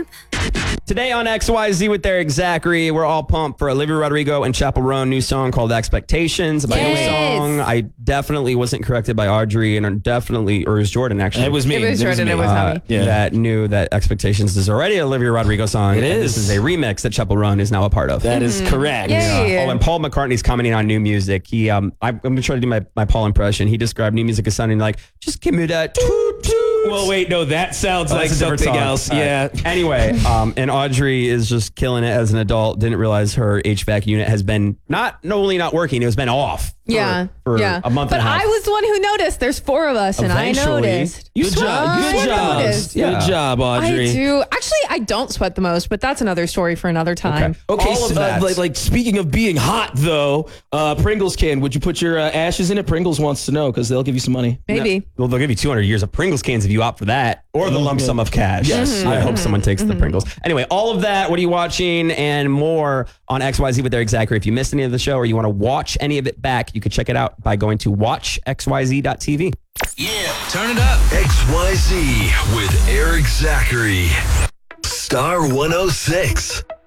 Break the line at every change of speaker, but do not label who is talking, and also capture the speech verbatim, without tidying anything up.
ninth.
Today on X Y Z with Eric Zachary, we're all pumped for Olivia Rodrigo and Chappell Roan new song called Expectations. About
Yes.
new song, I definitely wasn't corrected by Audrey, and definitely, or it was Jordan actually.
It was me.
It was Jordan,
me.
it was
uh,
not me.
Yeah.
that knew that Expectations is already an Olivia Rodrigo song.
It
and
is.
This is a remix that Chappell Roan is now a part of.
That is correct.
Yay.
Oh, and Paul McCartney's commenting on new music. He, um, I, I'm gonna try to do my, my Paul impression. He described new music as sounding like, just give me that toot toot.
Well, wait, no, that sounds
Oh,
like
that's a different
something
song.
else.
All right.
Yeah.
Anyway, um, and Audrey is just killing it as an adult. Didn't realize her H V A C unit has been not, not only not working, it was been off. For,
Yeah,
for
yeah.
a month
but
and a half.
I was the one who noticed. There's four of us, and I
Eventually,
noticed.
you
Good
sweat.
job.
You
Good
sweat the
job.
most. Yeah.
Good job, Audrey.
I do. Actually, I don't sweat the most, but that's another story for another time.
Okay.
Okay,
All of
so, uh,
that.
like, like speaking of being hot, though, uh, Pringles can. Would you put your uh, ashes in it? Pringles wants to know because they'll give you some money.
Maybe.
Well, they'll give you two hundred years of Pringles cans if you opt for that, or the lump sum of cash.
Yes.
I hope someone takes the Pringles. Anyway, all of that, what are you watching, and more on X Y Z with Eric Zachary. If you missed any of the show or you want to watch any of it back, you can check it out by going to watch x y z dot t v.
Yeah, turn it up. X Y Z with Eric Zachary. Star one oh six.